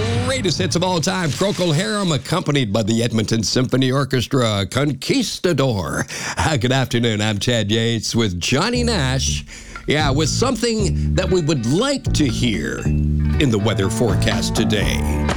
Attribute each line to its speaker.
Speaker 1: greatest hits of all time, Procol Harum, accompanied by the Edmonton Symphony Orchestra, Conquistador. Good afternoon, I'm Chad Yates with Johnny Nash. Yeah, with something that we would like to hear in the weather forecast today.